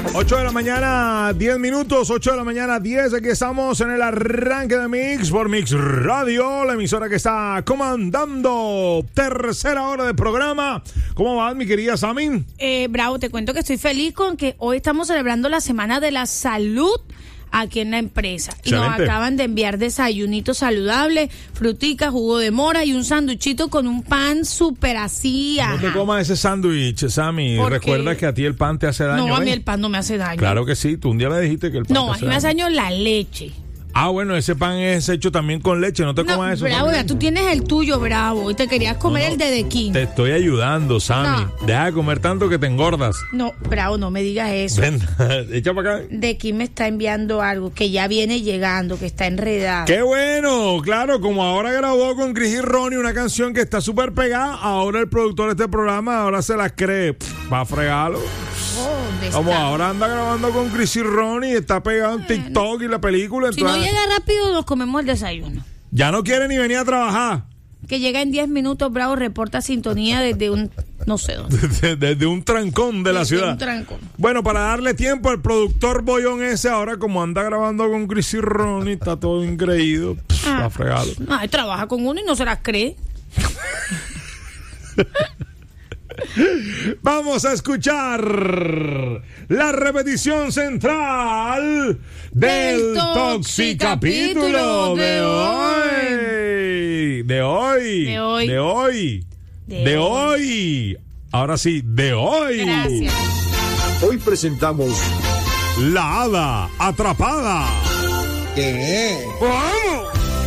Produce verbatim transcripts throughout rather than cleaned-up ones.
ocho de la mañana, diez minutos, ocho de la mañana, diez. Aquí estamos en el arranque de Mix por Mix Radio, la emisora que está comandando tercera hora de programa. ¿Cómo vas, mi querida Sammy? Eh, bravo, te cuento que estoy feliz con que hoy estamos celebrando la Semana de la Salud aquí en la empresa. Y nos acaban de enviar desayunito saludable, frutica, jugo de mora y un sanduchito con un pan súper así. No te comas ese sándwich, Sammy. Recuerda que a ti el pan te hace daño. No, a mí ¿eh? el pan no me hace daño. Claro que sí. Tú un día me dijiste que el pan no, te hace daño. No, a mí me hace daño daño la leche. Ah, bueno, ese pan es hecho también con leche, no te no, comas eso. Bravo, también. ya tú tienes el tuyo, Bravo, y te querías comer no, no, el de The King. Te estoy ayudando, Sammy. No. Deja de comer tanto que te engordas. No, Bravo, no me digas eso. Ven, echa para acá. The King me está enviando algo que ya viene llegando, que está enredado. ¡Qué bueno! Claro, como ahora grabó con Chris y Ronnie una canción que está súper pegada, ahora el productor de este programa ahora se la cree. Pff, va a fregarlo. Oh, Como ahora anda grabando con Chris y Ronnie, está pegado en bueno. TikTok y la película. Si entonces, no llega rápido, nos comemos el desayuno. Ya no quiere ni venir a trabajar. Que llega en diez minutos, Bravo, reporta sintonía desde un, no sé dónde. Desde, desde un trancón de desde la ciudad. Un trancón. Bueno, para darle tiempo al productor bollón ese, ahora como anda grabando con Chris y Ronnie, está todo ingreído, pff, Ah, va a fregarlo. Ay, trabaja con uno y no se las cree. Vamos a escuchar la repetición central del Toxicapítulo de hoy. De hoy. De hoy. De hoy. De, de hoy. hoy. Ahora sí, de hoy. Gracias. Hoy presentamos La Hada Atrapada. ¿Qué? ¡Vamos!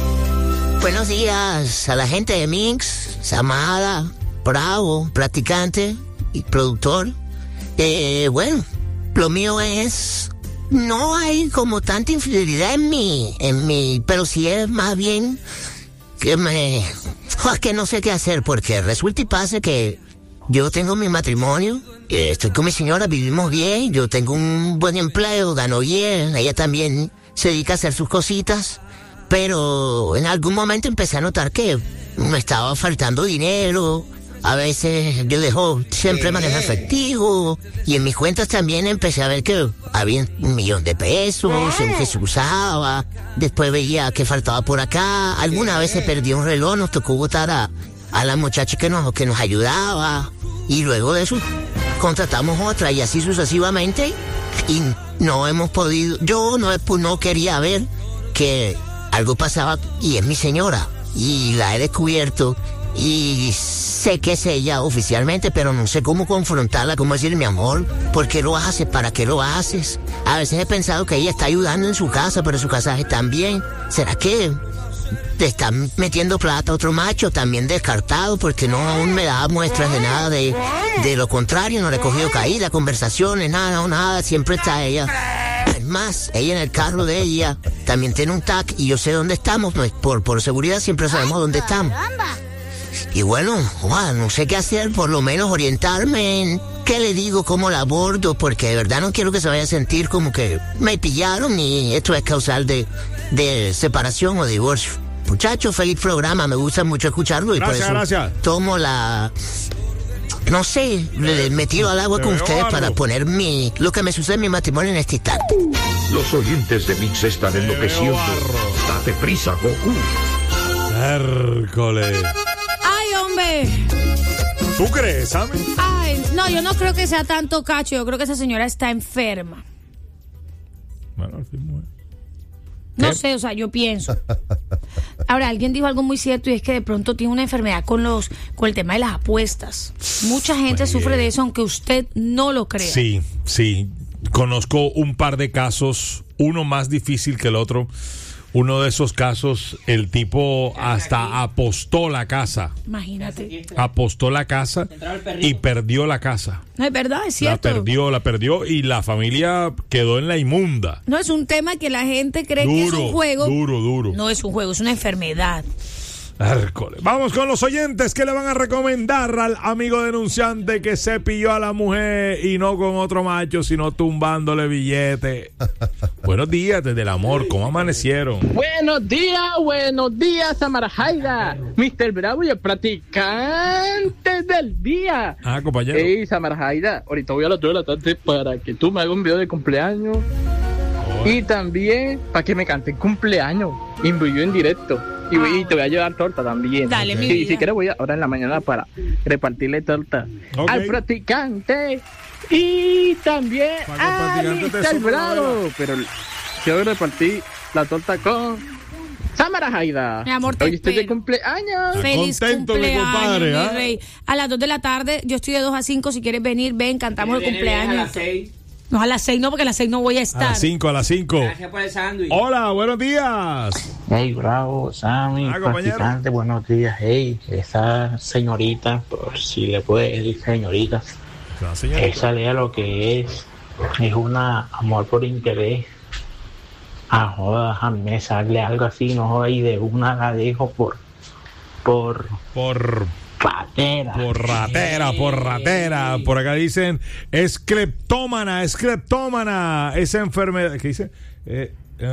Buenos días a la gente de Mix, Samada, Bravo, practicante y productor. Eh, bueno, lo mío es... No hay como tanta infidelidad en mí, en mí, pero sí es más bien que me... que no sé qué hacer, porque resulta y pasa que yo tengo mi matrimonio, estoy con mi señora, vivimos bien, yo tengo un buen empleo, gano bien, ella también se dedica a hacer sus cositas, pero en algún momento empecé a notar que me estaba faltando dinero. A veces yo dejo siempre manejar efectivo y en mis cuentas también empecé a ver que había un millón de pesos en que se usaba. Después veía que faltaba por acá. Alguna vez se perdió un reloj, nos tocó botar a, a la muchacha que nos, que nos ayudaba. Y luego de eso contratamos otra y así sucesivamente. Y no hemos podido, yo no, no quería ver que algo pasaba y es mi señora. Y la he descubierto. Y sé que es ella oficialmente, pero no sé cómo confrontarla, cómo decirle, mi amor, ¿por qué lo haces? ¿Para qué lo haces? A veces he pensado que ella está ayudando en su casa, pero su casa está bien. ¿Será que te está metiendo plata a otro macho? También descartado, porque no aún me da muestras de nada, de, de lo contrario, no le he cogido caída, conversaciones, nada, no, nada, siempre está ella. Es más, ella en el carro de ella también tiene un tac y yo sé dónde estamos, no, por, por seguridad siempre sabemos dónde estamos. Y bueno, wow, no sé qué hacer, por lo menos orientarme en qué le digo, cómo la abordo, porque de verdad no quiero que se vaya a sentir como que me pillaron y esto es causal de, de separación o divorcio. Muchachos, feliz programa, me gusta mucho escucharlo y gracias, por eso gracias. tomo la... No sé, le, me tiro al agua Te con veo ustedes algo. para poner mi lo que me sucede en mi matrimonio en este instante. Los oyentes de Mix están enloqueciendo. Date prisa, Goku. Hércules. Ay, hombre. ¿Tú crees, Sammy? Ay, no, yo no creo que sea tanto cacho. Yo creo que esa señora está enferma. Bueno, al fin, bueno. No ¿Qué? sé, o sea, yo pienso. Ahora, alguien dijo algo muy cierto y es que de pronto tiene una enfermedad con los con el tema de las apuestas. Mucha gente Muy sufre bien. de eso, aunque usted no lo crea. Sí, sí. Conozco un par de casos, uno más difícil que el otro. Uno de esos casos, el tipo hasta apostó la casa. Imagínate. Apostó la casa y perdió la casa. No, es verdad, es La cierto. perdió, la perdió y la familia quedó en la inmunda. No es un tema que la gente cree que es Duro, un juego. duro, duro. No es un juego, es una enfermedad. Hércules. Vamos con los oyentes que le van a recomendar al amigo denunciante que se pilló a la mujer y no con otro macho, sino tumbándole billete. Buenos días desde el amor, ¿cómo amanecieron? Buenos días, buenos días, Samara Jaida, mister Bravo y el practicante del día. Ah, compañero. Hey, Samara Jaida, ahorita voy a las dos de la tarde para que tú me hagas un video de cumpleaños. Oh. Y también para que me canten cumpleaños, en vivo en directo. Y, voy, y te voy a llevar torta también. Dale, okay. mi vida. Y si quieres voy a, ahora en la mañana para repartirle torta okay. al practicante y también a mister Bravo. Pero quiero repartir la torta con Samara Jaida. Mi amor, te hoy estoy de espero. cumpleaños. Feliz contento, cumpleaños, mi compadre, mi ¿eh? rey. A las dos de la tarde, yo estoy de dos a cinco. Si quieres venir, ven, cantamos el cumpleaños. A las seis. No, a las seis no, porque a las seis no voy a estar. A las cinco, a las cinco. Gracias por el sándwich. Hola, buenos días. Hey, Bravo, Sammy, Ah, practicante, buenos días. Hey, esa señorita, por si le puede decir señorita, La señorita. esa lea lo que es, es una amor por interés. Ah, joda, a mí me sale algo así, no joda, y de una la dejo por, por, Por... ratera. Por ratera, por ratera. Por acá dicen, es cleptómana, es cleptómana. Esa enfermedad, ¿qué dice? Eh,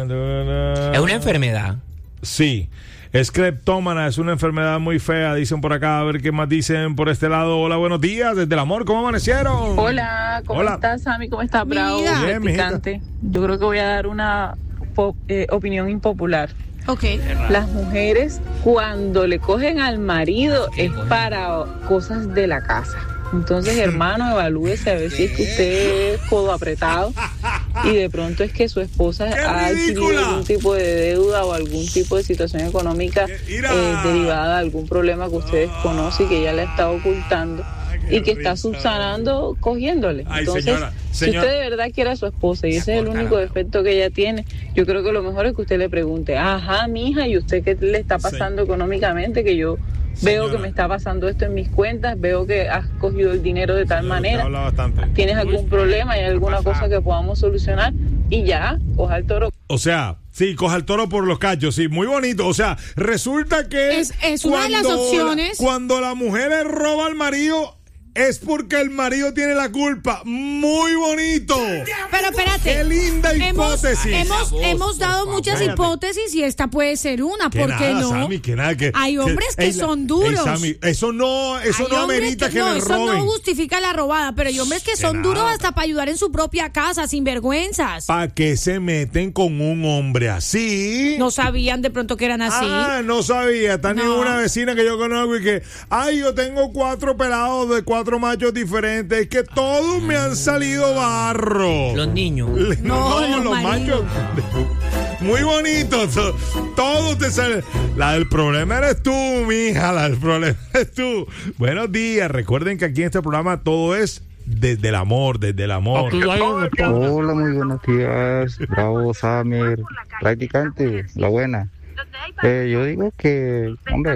Es una enfermedad. Sí, es cleptómana, es una enfermedad muy fea, dicen por acá. A ver qué más dicen por este lado. Hola, buenos días, desde el amor, ¿cómo amanecieron? Hola, ¿cómo Hola. estás, Sammy? ¿Cómo estás, Bravo? Bien, Practicante. Yo creo que voy a dar una po- eh, opinión impopular. Ok. Las mujeres, cuando le cogen al marido, es para cosas de la casa. Entonces, hermano, evalúese a ver si es que usted es codo apretado y de pronto es que su esposa ha adquirido algún tipo de deuda o algún tipo de situación económica eh, derivada de algún problema que usted desconoce y que ella le está ocultando y que está subsanando cogiéndole. Ay, Entonces, señora, si señora. usted de verdad quiere a su esposa y ese es el único defecto que ella tiene, yo creo que lo mejor es que usted le pregunte, ajá, mija, ¿y usted qué le está pasando Sí. económicamente? Que yo veo Señora. que me está pasando esto en mis cuentas, veo que has cogido el dinero de tal Señora, manera, usted habla bastante. tienes algún problema, hay alguna cosa que podamos solucionar y ya, coja el toro. O sea, sí, coja el toro por los cachos, sí, muy bonito. O sea, resulta que Es- es una de las cuando opciones. la- cuando la mujer le roba al marido, es porque el marido tiene la culpa. Muy bonito. Pero espérate. Qué linda Hemos, hipótesis. hemos, voz, hemos por dado favor. muchas Cállate. hipótesis y esta puede ser una. Que ¿Por nada, qué no? Sammy, que nada, que, Hay hombres que ey, la- son duros. ey, Sammy, eso no, eso Hay no hombres amerita que, no, le eso roben. no justifica la robada, pero hay hombres que son nada. duros hasta para ayudar en su propia casa, sin vergüenzas. ¿Para qué se meten con un hombre así? No sabían de pronto que eran así. Ah, no sabía. Está ni No. una vecina que yo conozco y que, ay, yo tengo cuatro pelados de cuatro machos diferentes. Es que todos me han salido barro. Los niños. No, No, los los maridos. machos. Muy bonito. to- Todos te salen. La del problema eres tú, mija. La del problema eres tú. Buenos días. Recuerden que aquí en este programa todo es desde el amor, desde el amor. Hola, muy buenos días, Bravo, Samir, practicante, la buena. Eh, yo digo que, hombre,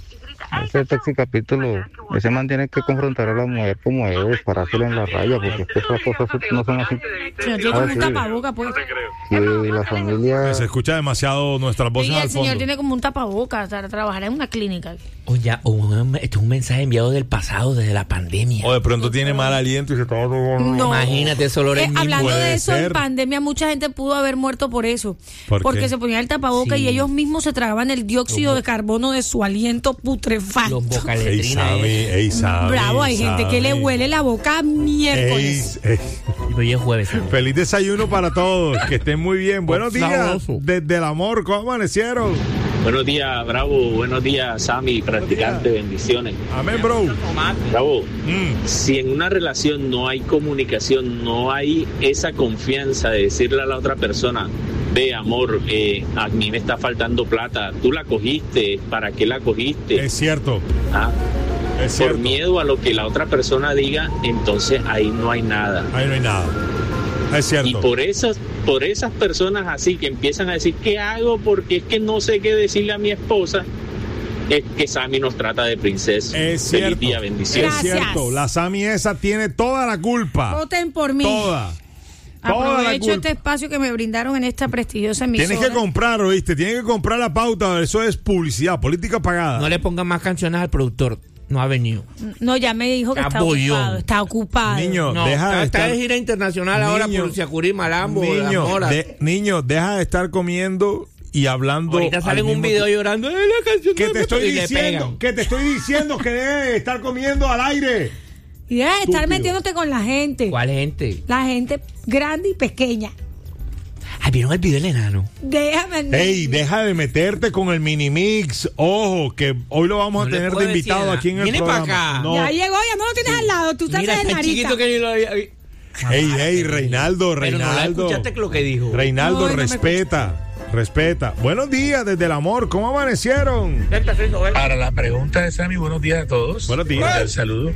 ese taxi capítulo, ese man tiene que confrontar a la mujer como es, para hacerle en la raya, porque es que esas cosas no son así. Señor, tiene Ah, como un sí. tapaboca, pues. Y la familia... Se escucha demasiado nuestras voces Y el al señor fondo. tiene como un tapaboca, tra- trabajará en una clínica. Oye, un, este es un mensaje enviado del pasado, desde la pandemia. O de pronto tiene mal aliento y se está... No. Imagínate, ese olor Eh, es mismo. hablando puede de eso, ser. en pandemia mucha gente pudo haber muerto por eso. ¿Por porque qué? se ponían el tapaboca Sí. y ellos mismos se tragaban el dióxido de carbono de su aliento putrefacto. Los Ey, bocaletrinas. Sammy, eh. ey, Sammy, Bravo, hay gente que le Sammy. huele la boca miércoles. Ey, ey. Hoy es jueves. ¿eh? Feliz desayuno para todos. Que estén muy bien. Buenos días. sabroso. Desde el amor, ¿cómo amanecieron? Buenos días, Bravo. Buenos días, Sammy, practicante. Bendiciones. Amén, bro. Bravo, Mm. si en una relación no hay comunicación, no hay esa confianza de decirle a la otra persona, ve, amor, eh, a mí me está faltando plata, tú la cogiste, ¿para qué la cogiste? Es cierto. Ah, Es por cierto. miedo a lo que la otra persona diga, entonces ahí no hay nada. Ahí no hay nada. Es cierto. Y por esas, por esas personas así que empiezan a decir, ¿qué hago? Porque es que no sé qué decirle a mi esposa. Es que Sammy nos trata de princesa. Es Feliz cierto. día, bendiciones. Es Gracias. cierto. La Sammy esa tiene toda la culpa. Voten por mí. Toda. Toda la Aprovecho culpa. este espacio que me brindaron en esta prestigiosa emisora. Tienes que comprar, ¿oíste? Tienes que comprar la pauta. Eso es publicidad, política pagada. No le pongan más canciones al productor. No ha venido. No, ya me dijo que está, está ocupado. Está ocupado. Niño, no, deja está, de estar... está de gira internacional niño, ahora por Siacurí, Malambo, niño, de, niño, deja de estar comiendo y hablando. Ahorita salen un video tiempo. llorando. Eh, la canción que de te estoy diciendo, que te estoy diciendo que deje de estar comiendo al aire. Y deja de estar metiéndote con la gente. ¿Cuál gente? La gente grande y pequeña. Ay, ¿vieron el video del enano? Déjame. Ey, deja de meterte con el mini mix. Ojo, que hoy lo vamos no a tener de invitado decir, aquí en el Viene programa. para acá. No. Ya llegó, ya no lo tienes sí. al lado. Tú estás Mira, en tan chiquito que ni lo había. Ey, ey, Reinaldo, Reinaldo. No escuchaste lo que dijo. Reinaldo, no, respeta. No Respeta. Buenos días desde el amor. ¿Cómo amanecieron? Para la pregunta de Sammy, buenos días a todos. Buenos días. El saludo.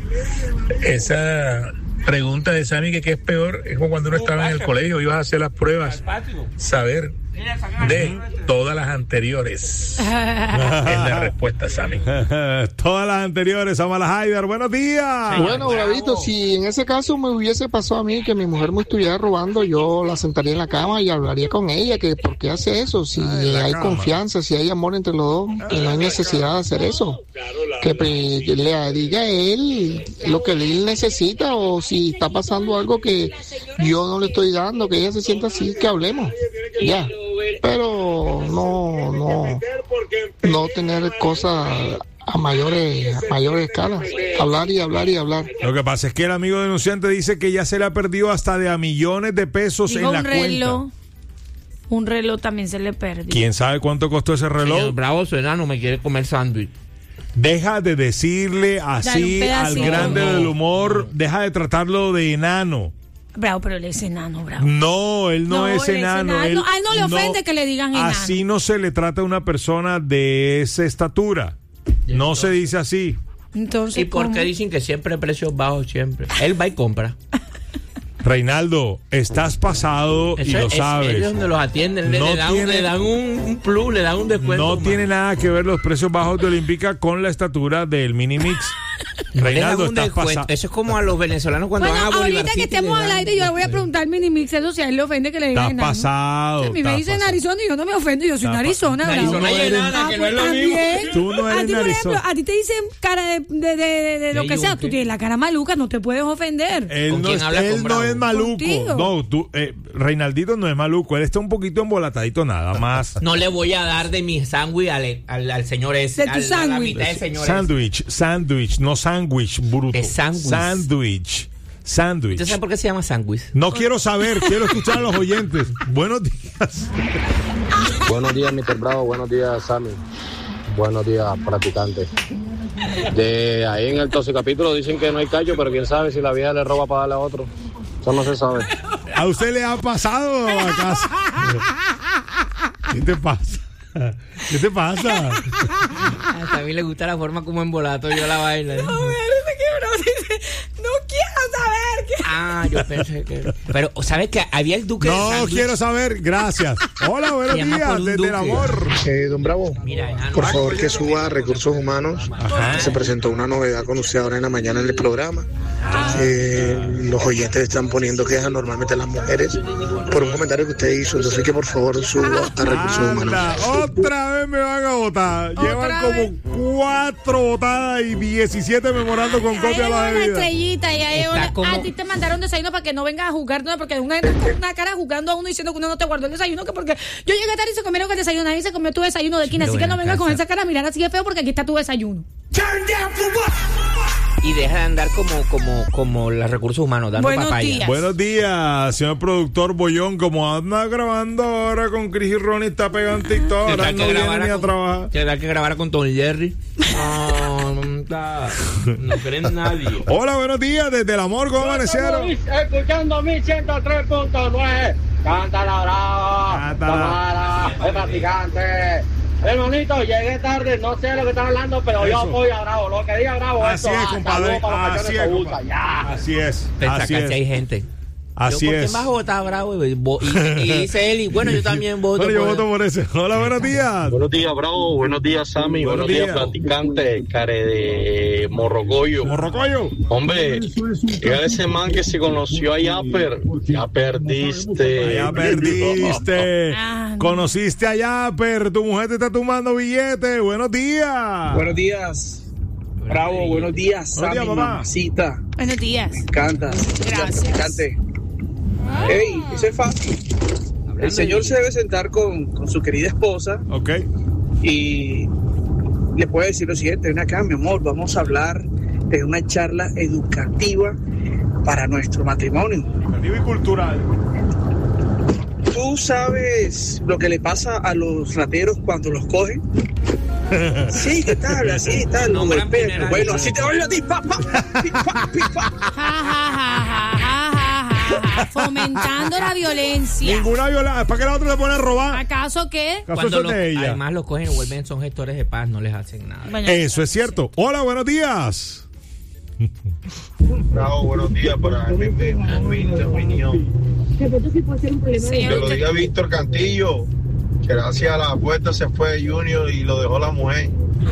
Esa pregunta de Sammy, que qué es peor, es como cuando uno estaba en el colegio, ibas a hacer las pruebas, saber de todas las anteriores. Es la respuesta, Sammy. Todas las anteriores, Amala Haidar. Buenos días. Bueno, Bravito, si en ese caso me hubiese pasado a mí que mi mujer me estuviera robando, yo la sentaría en la cama y hablaría con ella, que por qué hace eso, si Ay, hay cama. confianza, si hay amor entre los dos, que no hay necesidad de hacer eso. Que le diga a él lo que él necesita, o si está pasando algo que yo no le estoy dando, que ella se sienta así, que hablemos. Ya. Pero no, no, no tener cosas a mayores, a mayores escalas. Hablar y hablar y hablar. Lo que pasa es que el amigo denunciante dice que ya se le ha perdido hasta de a millones de pesos Digo, en la un reloj, cuenta. Un reloj también se le perdió. ¿Quién sabe cuánto costó ese reloj? Señor Bravo, su enano me quiere comer sándwich. Deja de decirle así al grande no, del humor, no. Deja de tratarlo de enano. Bravo, pero él es enano, Bravo. No, él no, no es él enano. Es enano. Él, a él no le ofende no, que le digan enano. Así no se le trata a una persona de esa estatura. No se dice así. Entonces, ¿y por ¿cómo? qué dicen que siempre precios bajos siempre? Él va y compra. Reinaldo, estás pasado eso y lo es, sabes. Es donde los atienden, le, no le dan, tiene, le dan un, un plus, le dan un descuento. No man. tiene nada que ver los precios bajos de Olímpica con la estatura del mini mix. Reinaldo, estás pasado. Eso es como a los venezolanos cuando bueno, van a Bolívar. Ahorita que estemos al aire, yo le voy a preguntar al mini mix eso si a él le ofende que le digan enano. Estás pasado. A mí me dicen Arizona y yo no me ofendo, yo soy una Arizona. Arizona y enana, que no es lo mismo. Tú no eres a ti, por ejemplo, a ti te dicen cara de, de, de, de lo que sea, tú tienes la cara maluca, no te puedes ofender. Él no es, él no es maluco. No, tú, eh, Reinaldito no es maluco, él está un poquito embolatadito nada más. No le voy a dar de mi sándwich al, al, al señor ese. De tu sándwich. Sándwich, sándwich, no sándwich, bruto. Es sándwich. Sándwich. Sándwich. ¿Usted sabe por qué se llama sándwich? No quiero saber, quiero escuchar a los oyentes. Buenos días. Buenos días, mister Bravo. Buenos días, Sammy. Buenos días, practicantes. De ahí en el doce capítulo dicen que no hay callo, pero quién sabe si la vieja le roba para darle a otro. Eso no se sabe. ¿A usted le ha pasado a casa? ¿Qué te pasa? ¿Qué te pasa? A mí le gusta la forma como embolato yo la baila. No, no quiero saber. ¿Qué? Ah, yo pensé que... Pero, ¿sabes qué? Había el duque no de sándwich. Quiero saber, gracias. Hola, buenos días, desde el amor. Eh, don Bravo, Mira, enano, por favor que suba a Recursos Humanos. Ajá. Se presentó una novedad con usted ahora en la mañana en el programa. Eh, los oyentes están poniendo quejas normalmente a las mujeres por un comentario que usted hizo, entonces que por favor suba a Recursos Anda, Humanos. Otra vez me van a votar. Llevan como vez? cuatro votadas y diecisiete memorando con copia a la una bebida. estrellita y ahí una, como... a ti te mandaron desayuno para que no vengas a jugar, no, porque una, una cara jugando a uno diciendo que uno no te guardó el desayuno, que porque yo llegué tarde y se comieron el desayuno, nadie se comió tu desayuno de esquina, así que no vengas con esa cara a mirar así de feo porque aquí está tu desayuno. Y deja de andar como, como, como los recursos humanos, dando Buenos papaya. días. Buenos días, señor productor Bollón. Como anda grabando ahora con Chris y Ronnie, está pegando TikTok, ahora no viene ni a trabajar. Tendrá que grabar con Tony Jerry. No, no está. No creen nadie. Hola, buenos días, desde el amor, ¿cómo amanecieron? Escuchando mi ciento tres punto nueve. Cántala, bravo. Cántala. El practicante. Hermanito, llegué tarde, no sé lo que están hablando, pero eso. Yo apoyo a Bravo, lo que diga Bravo. Así esto, es, compadre. Así es, compadre. Ya. Así es. Pensá Así que es. hay gente. Así yo, ¿por es. qué más vota Bravo? Y, y, y dice él, y bueno, yo también voto. Bueno, yo por voto por ese. Hola, buenos días. Buenos días, Bravo. Buenos días, Sammy. Buenos, buenos días, días practicante. Care de Morrocoyo. Morrocoyo. Hombre, era ese man que se conoció a Yapper. Ya perdiste. Ya perdiste. Conociste a Yapper. Tu mujer te está tumbando billetes. Buenos días. Buenos días. Bravo, buenos días, Sammy, buenos días, mamacita. Buenos días. Me encanta. Gracias. Ey, eso es fácil. El señor se debe sentar con, con su querida esposa. Ok. Y le puede decir lo siguiente: ven acá, mi amor, vamos a hablar de una charla educativa para nuestro matrimonio. Educativa y cultural. ¿Tú sabes lo que le pasa a los rateros cuando los cogen? Sí, ¿qué tal? Así tal, no golpean. Bueno, así te voy a ti, pa, pa, pi, pa, pi, pa. Fomentando la violencia. Ninguna violencia. ¿Para qué la otra se pone a robar? ¿Acaso qué? Cuando los, además los cogen y vuelven, son gestores de paz, no les hacen nada. Bueno, eso es cierto. Hola, buenos días. Bravo, buenos días para mi humilde opinión. Que lo diga Víctor Cantillo, que gracias a la puerta se fue Junior y lo dejó la mujer.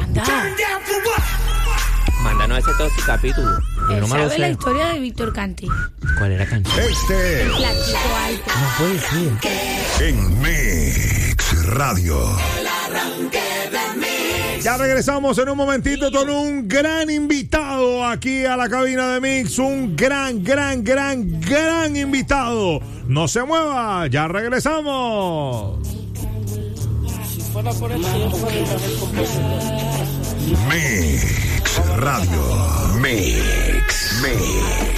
Mándanos ese todo su capítulo. Él no sabe me lo la sé. historia de Víctor Cantillo. ¿Cuál era Cantillo? Este. El platito alto. No puede ser. En Mix Radio. Ya regresamos en un momentito con un gran invitado aquí a la cabina de Mix. Un gran, gran, gran, gran invitado. No se mueva, ya regresamos. Mix Radio. Mix. Mix.